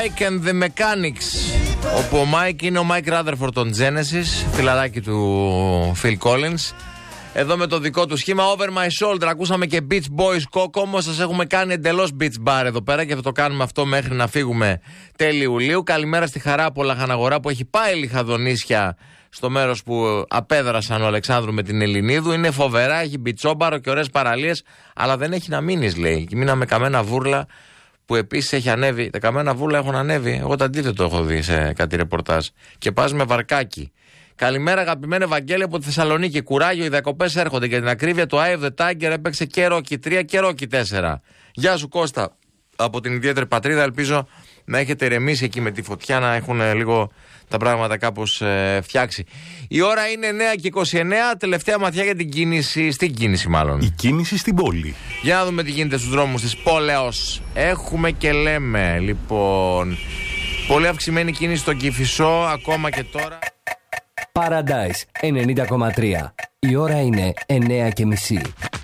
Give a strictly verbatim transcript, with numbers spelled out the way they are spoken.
Mike and the Mechanics. Όπου ο Mike είναι ο Mike Rutherford των Genesis, φιλαράκι του Phil Collins. Εδώ με το δικό του σχήμα Over My Shoulder. Ακούσαμε και Beach Boys Coco, όμως σας έχουμε κάνει εντελώς beach bar εδώ πέρα και θα το κάνουμε αυτό μέχρι να φύγουμε τέλη Ιουλίου. Καλημέρα στη Χαρά από Λαχαναγορά που έχει πάει λιχαδονήσια στο μέρος που απέδρασαν ο Αλεξάνδρου με την Ελληνίδου. Είναι φοβερά, έχει μπιτσόμπαρο και ωραίες παραλίες, αλλά δεν έχει να μείνεις, λέει. Και μείναμε Καμένα Βούρλα που επίσης έχει ανέβει. Τα Καμένα Βούρλα έχουν ανέβει. Εγώ το αντίθετο έχω δει σε κάτι ρεπορτάζ. Και πας με βαρκάκι. Καλημέρα, αγαπημένο Ευαγγέλιο από τη Θεσσαλονίκη. Κουράγιο, οι διακοπές έρχονται. Για την ακρίβεια, το Eye of the Tiger έπαιξε και Ρόκι τρία και Ρόκι τέσσερα. Γεια σου, Κώστα, από την ιδιαίτερη πατρίδα. Ελπίζω να έχετε ηρεμήσει εκεί με τη φωτιά, να έχουν λίγο τα πράγματα κάπως ε, φτιάξει. Η ώρα είναι εννιά και είκοσι εννιά. Τελευταία ματιά για την κίνηση. Στην κίνηση, μάλλον. Η κίνηση στην πόλη. Για να δούμε τι γίνεται στους δρόμους της πόλεως. Έχουμε και λέμε, λοιπόν. Πολύ αυξημένη κίνηση στον Κηφισό, ακόμα και τώρα. Paradise ενενήντα κόμμα τρία. Η ώρα είναι εννιά και μισή.